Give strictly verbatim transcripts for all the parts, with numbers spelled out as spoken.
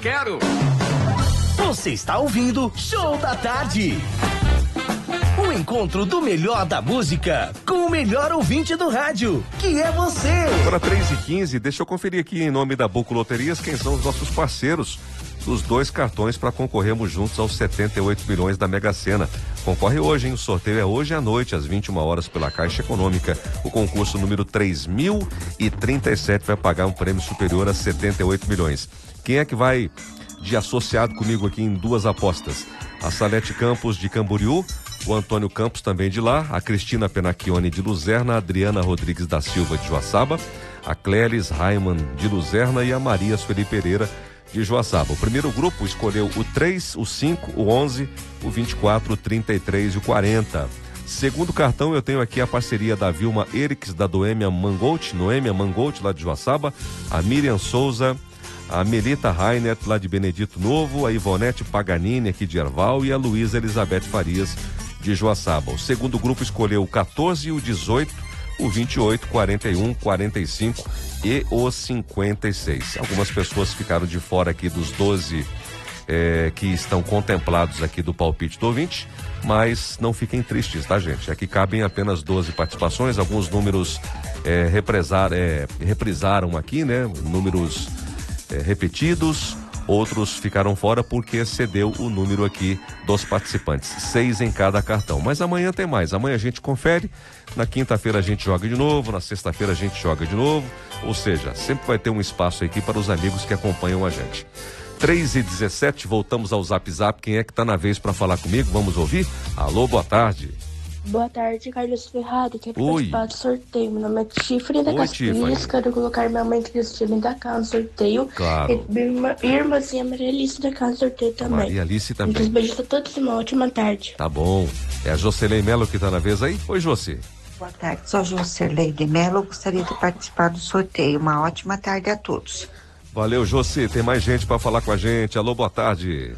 quero. Você está ouvindo Show da Tarde. O encontro do melhor da música com o melhor ouvinte do rádio, que é você. Agora três e quinze, deixa eu conferir aqui em nome da Buco Loterias quem são os nossos parceiros dos dois cartões para concorrermos juntos aos setenta e oito milhões da Mega Sena. Concorre hoje, hein? O sorteio é hoje à noite, às vinte e uma horas, pela Caixa Econômica. O concurso número três mil e trinta e sete vai pagar um prêmio superior a setenta e oito milhões. Quem é que vai de associado comigo aqui em duas apostas? A Salete Campos de Camboriú, o Antônio Campos também de lá, a Cristina Penacchione de Luzerna, a Adriana Rodrigues da Silva de Joaçaba, a Clélis Raiman de Luzerna e a Maria Sueli Pereira de Joaçaba. O primeiro grupo escolheu o três, o cinco, o onze, o vinte e quatro, o trinta e três e o quarenta. Segundo cartão, eu tenho aqui a parceria da Vilma Eriks, da Noêmia Mangold, Noêmia Mangold, lá de Joaçaba, a Miriam Souza, a Melita Rainert, lá de Benedito Novo, a Ivonete Paganini, aqui de Erval, e a Luísa Elizabeth Farias, de Joaçaba. O segundo grupo escolheu o quatorze, o dezoito, o vinte e oito, quarenta e um, quarenta e cinco e o cinquenta e seis. Algumas pessoas ficaram de fora aqui dos doze é, que estão contemplados aqui do palpite do ouvinte, mas não fiquem tristes, tá, gente? Aqui cabem apenas doze participações, alguns números é, represar, é, reprisaram aqui, né? Números é, repetidos, outros ficaram fora porque excedeu o número aqui dos participantes, seis em cada cartão. Mas amanhã tem mais, amanhã a gente confere, na quinta-feira a gente joga de novo, na sexta-feira a gente joga de novo, ou seja, sempre vai ter um espaço aqui para os amigos que acompanham a gente. três e dezessete, voltamos ao Zap Zap. Quem é que tá na vez para falar comigo? Vamos ouvir? Alô, boa tarde. Boa tarde, Carlos Ferrari. Quero Oi. participar do sorteio. Meu nome é Chifre da Caspis. Quero colocar minha mãe Cristina da casa no sorteio. Claro. E minha irmãzinha Maria Alice da casa no sorteio também. Maria Alice também. Muitos beijos a todos e uma ótima tarde. Tá bom. É a Jocelyn Melo que tá na vez aí? Oi, José. Boa tarde, sou Jocelyn de Melo. Gostaria de participar do sorteio. Uma ótima tarde a todos. Valeu, José. Tem mais gente para falar com a gente. Alô, boa tarde.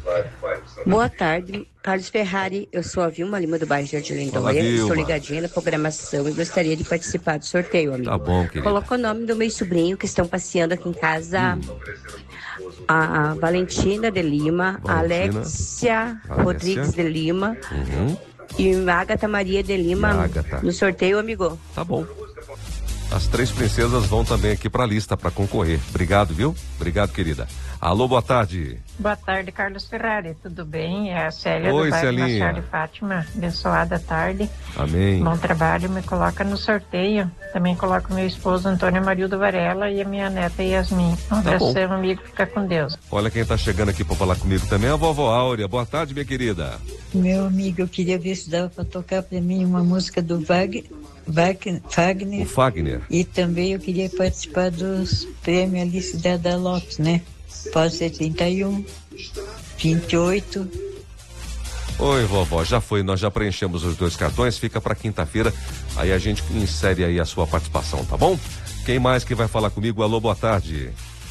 Boa tarde, Carlos Ferrari. Eu sou a Vilma Lima do bairro Jardim Lindóia. Estou ligadinha na programação e gostaria de participar do sorteio, amigo. Tá bom, querido. Coloca o nome do meu sobrinho que estão passeando aqui em casa. Hum. A Valentina de Lima, Valentina, a Alexia, Alexia Rodrigues de Lima uhum. e a Agatha Maria de Lima no sorteio, amigo. Tá bom. As três princesas vão também aqui para a lista para concorrer. Obrigado, viu? Obrigado, querida. Alô, boa tarde. Boa tarde, Carlos Ferrari. Tudo bem? É a Célia Oi, do bairro Celinha. Machado de Fátima. Abençoada tarde. Amém. Bom trabalho. Me coloca no sorteio. Também coloco meu esposo Antônio Marildo Varela e a minha neta Yasmin. Um abraço, Tá amigo. Fica com Deus. Olha quem tá chegando aqui para falar comigo também, a vovó Áurea. Boa tarde, minha querida. Meu amigo, eu queria ver se dava para tocar para mim uma música do Wagner. Wagner. O Fagner. E também eu queria participar dos prêmios Alice da Lopes, né? Pode ser trinta e um, vinte e oito. Oi, vovó, já foi, nós já preenchemos os dois cartões, fica para quinta-feira, aí a gente insere aí a sua participação, tá bom? Quem mais que vai falar comigo? Alô, boa tarde.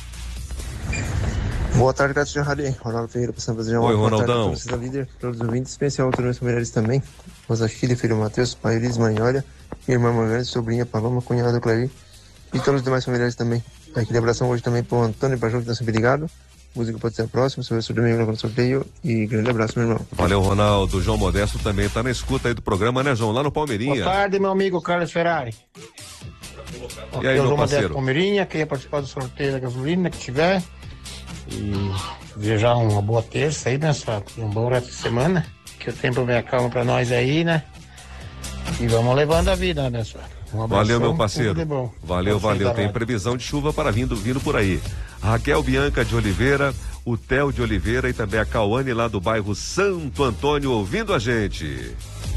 Boa tarde, Cássio Ferrari. Ronaldo Ferreira, passando a fazer uma Oi, boa Ronaldão. tarde a todos, líder, todos os ouvintes, especial todos os familiares também. Rosa Filha, filho Matheus, pai Elis, mãe Olha, minha irmã Margarida, sobrinha Paloma, cunhada Clary e todos os demais familiares também. Aquele abração hoje também pro Antônio e pra João que estão sempre ligados. Música pode ser a próxima, se eu domingo no sorteio e grande abraço, meu irmão. Valeu, Ronaldo. João Modesto também tá na escuta aí do programa, né, João? Lá no Palmeirinha. Boa tarde, meu amigo Carlos Ferrari. E aí, eu meu João parceiro? Modesto Palmeirinha, queria participar do sorteio da gasolina que tiver. E desejar uma boa terça aí, né, só um bom resto de semana. Que o tempo venha calmo pra nós aí, né? E vamos levando a vida, né, só. Um abração, valeu, meu parceiro. tudo de bom. Valeu, Você valeu. da Tem rádio. previsão de chuva para vindo, vindo por aí. Raquel Bianca de Oliveira, o Theo de Oliveira e também a Cauane lá do bairro Santo Antônio ouvindo a gente.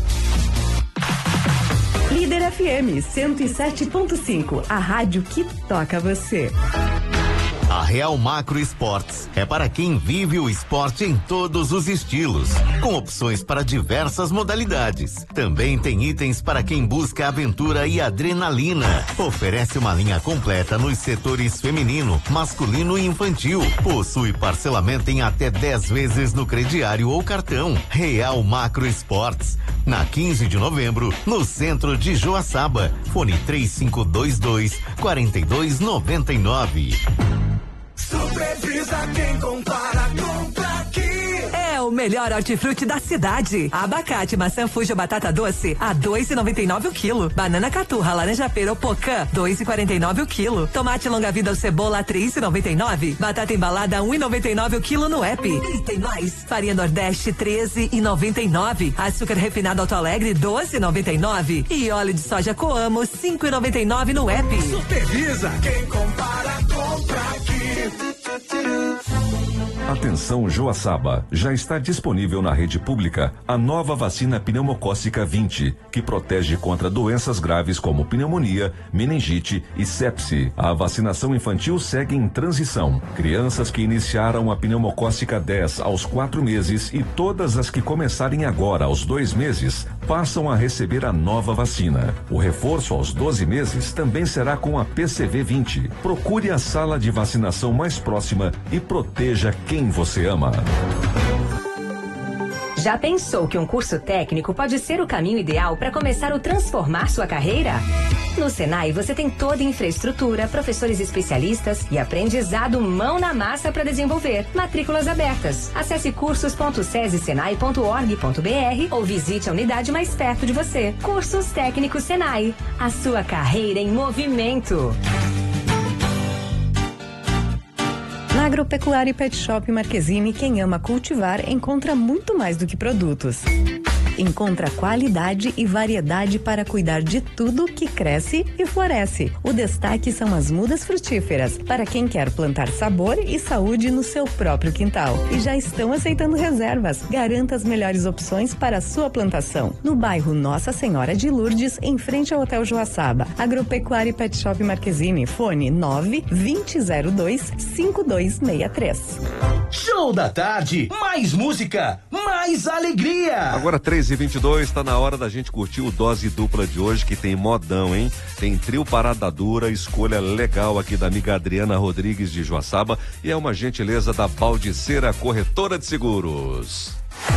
Líder F M cento e sete ponto cinco, a rádio que toca você. A Real Macro Esportes é para quem vive o esporte em todos os estilos, com opções para diversas modalidades. Também tem itens para quem busca aventura e adrenalina. Oferece uma linha completa nos setores feminino, masculino e infantil. Possui parcelamento em até dez vezes no crediário ou cartão. Real Macro Esportes, na quinze de novembro, no centro de Joaçaba. Fone três cinco dois dois, quatro dois nove nove. Super Visa, quem compara? melhor hortifruti da cidade. Abacate, maçã fuja, batata doce a dois e noventa e nove o quilo. Banana caturra, laranja pera ou pocã dois e quarenta e nove o quilo. Tomate longa vida ou cebola a três e noventa e nove. Batata embalada um e noventa e nove o quilo no app. E tem mais. Farinha Nordeste treze e noventa e nove. Açúcar refinado Alto Alegre doze e noventa e nove. E óleo de soja Coamo cinco e noventa e nove no app. Supervisa. Quem compara, compra aqui. Atenção Joaçaba, já está disponível na rede pública a nova vacina pneumocócica vinte, que protege contra doenças graves como pneumonia, meningite e sepse. A vacinação infantil segue em transição. Crianças que iniciaram a pneumocócica dez aos quatro meses e todas as que começarem agora aos dois meses passam a receber a nova vacina. O reforço aos doze meses também será com a P C V vinte. Procure a sala de vacinação mais próxima e proteja quem você ama. Já pensou que um curso técnico pode ser o caminho ideal para começar ou transformar sua carreira? No Senai você tem toda a infraestrutura, professores especialistas e aprendizado mão na massa para desenvolver. Matrículas abertas. Acesse cursos ponto sesi senai ponto org ponto br ou visite a unidade mais perto de você. Cursos Técnicos Senai. A sua carreira em movimento. Na Agropecuária e Pet Shop Marquezine, quem ama cultivar encontra muito mais do que produtos. Encontra qualidade e variedade para cuidar de tudo que cresce e floresce. O destaque são as mudas frutíferas, para quem quer plantar sabor e saúde no seu próprio quintal. E já estão aceitando reservas. Garanta as melhores opções para a sua plantação. No bairro Nossa Senhora de Lourdes, em frente ao Hotel Joaçaba. Agropecuária e Pet Shop Marquezine, fone nove vinte zero dois cinco dois seis três. Show da tarde, mais música, mais alegria. Agora três e vinte e dois, tá na hora da gente curtir o Dose Dupla de hoje, que tem modão, hein? Tem trio Parada Dura, escolha legal aqui da amiga Adriana Rodrigues de Joaçaba, e é uma gentileza da Baldiceira Corretora de Seguros.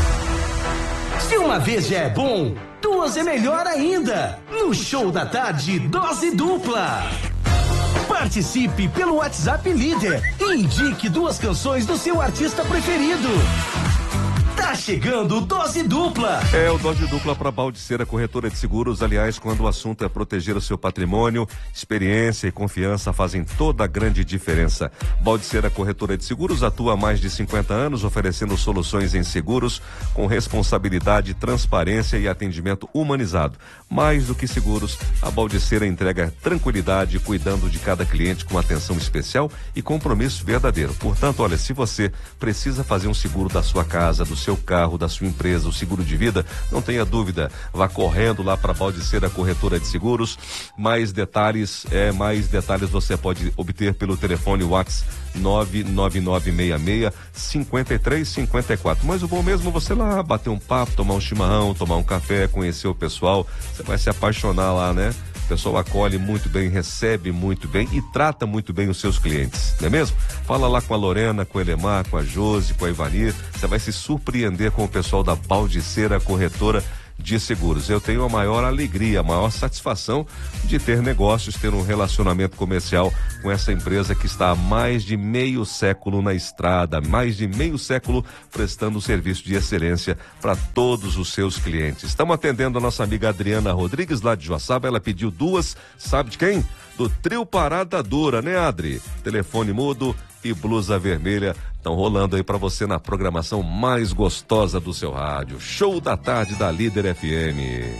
Se uma vez já é bom, duas é melhor ainda. No Show da Tarde, Dose Dupla. Participe pelo WhatsApp Líder e indique duas canções do seu artista preferido. Tá chegando Dose Dupla. É o Dose Dupla para Baldiceira Corretora de Seguros. Aliás, quando o assunto é proteger o seu patrimônio, experiência e confiança fazem toda a grande diferença. Baldiceira Corretora de Seguros atua há mais de cinquenta anos, oferecendo soluções em seguros com responsabilidade, transparência e atendimento humanizado. Mais do que seguros, a Baldiceira entrega tranquilidade, cuidando de cada cliente com atenção especial e compromisso verdadeiro. Portanto, olha, se você precisa fazer um seguro da sua casa, do seu carro, da sua empresa, o seguro de vida, não tenha dúvida, vá correndo lá para a Baldiceira Corretora de Seguros. Mais detalhes, é, mais detalhes você pode obter pelo telefone WhatsApp nove nove nove seis seis cinco três cinco quatro. Mas o bom mesmo é você lá bater um papo, tomar um chimarrão, tomar um café, conhecer o pessoal, você vai se apaixonar lá, né? O pessoal acolhe muito bem, recebe muito bem e trata muito bem os seus clientes, não é mesmo? Fala lá com a Lorena, com a Elemar, com a Josi, com a Ivanir, você vai se surpreender com o pessoal da Baldiceira Corretora de Seguros. Eu tenho a maior alegria, a maior satisfação de ter negócios, ter um relacionamento comercial com essa empresa que está há mais de meio século na estrada, mais de meio século prestando serviço de excelência para todos os seus clientes. Estamos atendendo a nossa amiga Adriana Rodrigues lá de Joaçaba. Ela pediu duas, sabe de quem? Do trio Parada Dura, né, Adri? Telefone mudo e blusa vermelha estão rolando aí para você na programação mais gostosa do seu rádio. Show da Tarde da Líder F M.